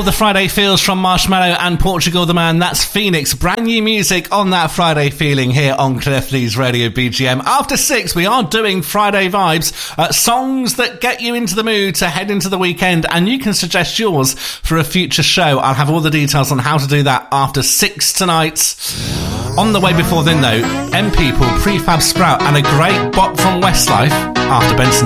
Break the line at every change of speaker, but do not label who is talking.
all the Friday feels from Marshmallow and Portugal the Man. That's Phoenix. Brand new music on that Friday feeling here on Cliff Lee's Radio BGM. After 6, we are doing Friday vibes, songs that get you into the mood to head into the weekend, and you can suggest yours for a future show. I'll have all the details on how to do that after 6 tonight. On the way before then, though, M People, Prefab Sprout, and a great bop from Westlife after Benson.